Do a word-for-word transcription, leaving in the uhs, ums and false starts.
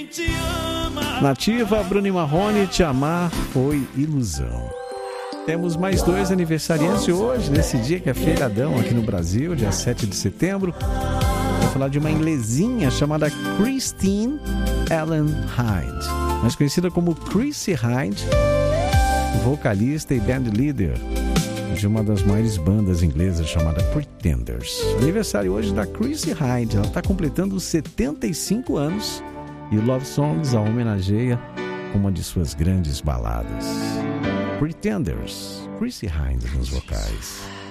Nativa, Bruno e Marrone, Te Amar Foi Ilusão. Temos mais dois aniversariantes hoje, nesse dia que é feriadão aqui no Brasil, dia sete de setembro. Vou falar de uma inglesinha chamada Christine Ellen Hyde, mais conhecida como Chrissie Hynde, vocalista e band leader de uma das maiores bandas inglesas chamada Pretenders. Aniversário hoje da Chrissie Hynde, ela está completando setenta e cinco anos e o Love Songs a homenageia com uma de suas grandes baladas. Pretenders, Chrissie Hynde nos vocais.